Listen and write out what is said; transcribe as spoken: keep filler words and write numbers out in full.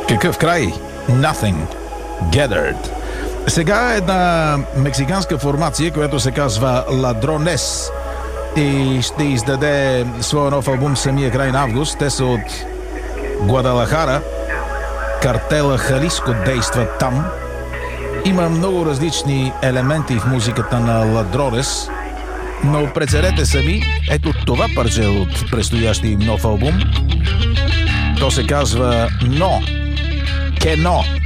Какъв край? Nothing. Gathered. Сега е една мексиканска формация, която се казва Ladrones и ще издаде своя нов албум самия край на август. Те са от Гвадалахара. Картела Халиско действа там. Има много различни елементи в музиката на Ladrones, но преценете сами. Ето това парче от предстоящия им нов албум. То се казва Но. Кено.